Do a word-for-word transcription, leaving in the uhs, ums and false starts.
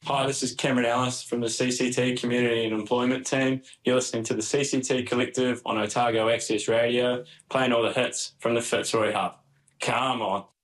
Hi, this is Cameron Ellis from the C C T Community and Employment team. You're listening to the C C T Collective on Otago Access Radio, playing all the hits from the Fitzroy Hub. Come on.